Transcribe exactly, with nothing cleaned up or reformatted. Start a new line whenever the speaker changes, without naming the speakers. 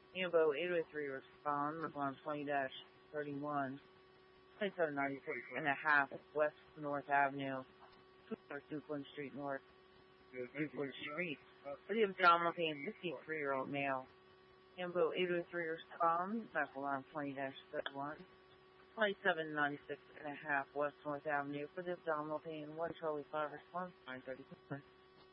Ambo eight oh three respond, respond twenty dash thirty-one, twenty-seven ninety-six and a half West North Avenue, Dukeland Street North, Dukeland Street. For the abdominal pain, fifty-three-year-old male. Ambo eight oh three respond, back alarm twenty dash thirty-one, twenty-seven ninety-six and a half West North Avenue. For the abdominal pain, one Charlie five response, nine thirty-seven.